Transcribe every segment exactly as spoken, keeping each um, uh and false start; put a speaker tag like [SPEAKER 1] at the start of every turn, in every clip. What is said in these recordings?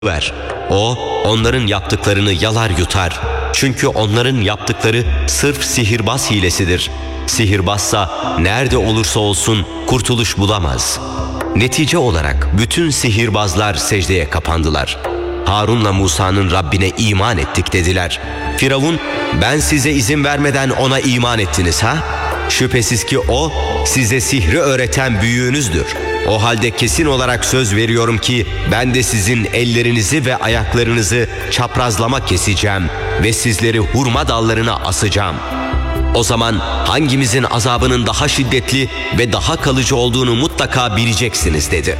[SPEAKER 1] ver. O, onların yaptıklarını yalar yutar. Çünkü onların yaptıkları sırf sihirbaz hilesidir. Sihirbazsa nerede olursa olsun kurtuluş bulamaz. Netice olarak bütün sihirbazlar secdeye kapandılar. Harun'la Musa'nın Rabbine iman ettik dediler. Firavun, ben size izin vermeden ona iman ettiniz ha? Şüphesiz ki o size sihri öğreten büyüğünüzdür. O halde kesin olarak söz veriyorum ki ben de sizin ellerinizi ve ayaklarınızı çaprazlama keseceğim ve sizleri hurma dallarına asacağım. O zaman hangimizin azabının daha şiddetli ve daha kalıcı olduğunu mutlaka bileceksiniz dedi.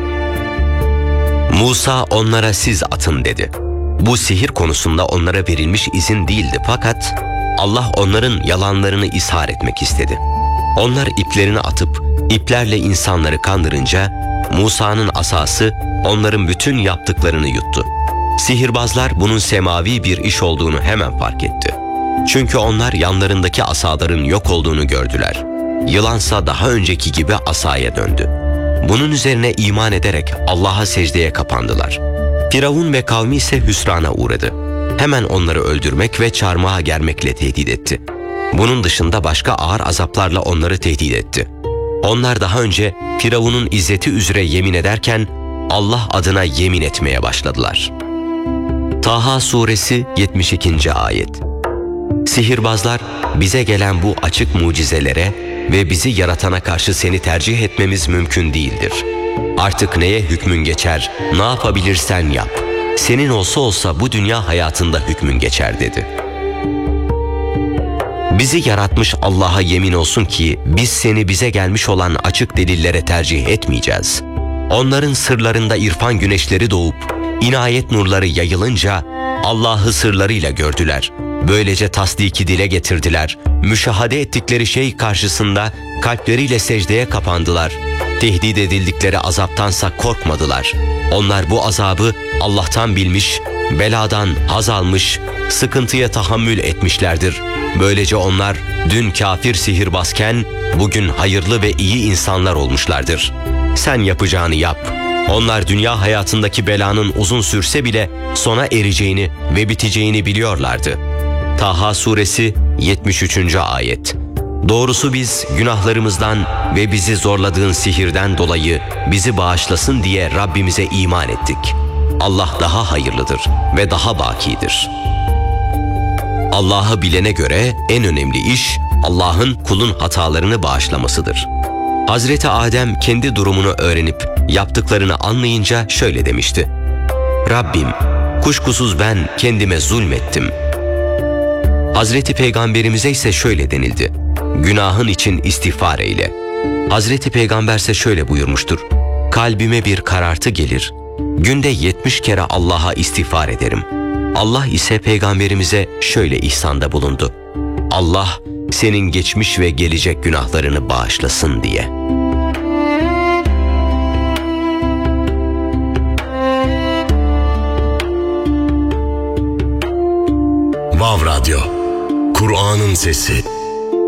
[SPEAKER 1] Musa onlara siz atın dedi. Bu sihir konusunda onlara verilmiş izin değildi fakat Allah onların yalanlarını ishar etmek istedi. Onlar iplerini atıp iplerle insanları kandırınca Musa'nın asası onların bütün yaptıklarını yuttu. Sihirbazlar bunun semavi bir iş olduğunu hemen fark etti. Çünkü onlar yanlarındaki asaların yok olduğunu gördüler. Yılansa daha önceki gibi asaya döndü. Bunun üzerine iman ederek Allah'a secdeye kapandılar. Firavun ve kavmi ise hüsrana uğradı. Hemen onları öldürmek ve çarmıha germekle tehdit etti. Bunun dışında başka ağır azaplarla onları tehdit etti. Onlar daha önce Firavun'un izzeti üzere yemin ederken Allah adına yemin etmeye başladılar. Taha suresi yetmiş ikinci ayet. Sihirbazlar bize gelen bu açık mucizelere ve bizi yaratana karşı seni tercih etmemiz mümkün değildir. Artık neye hükmün geçer, ne yapabilirsen yap. Senin olsa olsa bu dünya hayatında hükmün geçer dedi. Bizi yaratmış Allah'a yemin olsun ki biz seni bize gelmiş olan açık delillere tercih etmeyeceğiz. Onların sırlarında irfan güneşleri doğup inayet nurları yayılınca Allah'ı sırlarıyla gördüler. Böylece tasdiki dile getirdiler. Müşahede ettikleri şey karşısında kalpleriyle secdeye kapandılar. Tehdit edildikleri azaptansa korkmadılar. Onlar bu azabı Allah'tan bilmiş, beladan haz almış, sıkıntıya tahammül etmişlerdir. Böylece onlar dün kafir sihirbazken bugün hayırlı ve iyi insanlar olmuşlardır. Sen yapacağını yap. Onlar dünya hayatındaki belanın uzun sürse bile sona ereceğini ve biteceğini biliyorlardı. Taha suresi yetmiş üçüncü ayet. Doğrusu biz günahlarımızdan ve bizi zorladığın sihirden dolayı bizi bağışlasın diye Rabbimize iman ettik. Allah daha hayırlıdır ve daha bakidir. Allah'ı bilene göre en önemli iş Allah'ın kulun hatalarını bağışlamasıdır. Hazreti Adem kendi durumunu öğrenip yaptıklarını anlayınca şöyle demişti. Rabbim, kuşkusuz ben kendime zulmettim. Hazreti Peygamberimize ise şöyle denildi. Günahın için istiğfar eyle. Hazreti Peygamber ise şöyle buyurmuştur. Kalbime bir karartı gelir. Günde yetmiş kere Allah'a istiğfar ederim. Allah ise Peygamberimize şöyle ihsanda bulundu. Allah senin geçmiş ve gelecek günahlarını bağışlasın diye.
[SPEAKER 2] Vav Radyo, Kur'an'ın sesi.